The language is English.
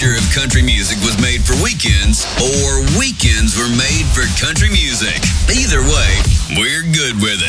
future of country music was made for weekends or weekends were made for country music. Either way, we're good with it.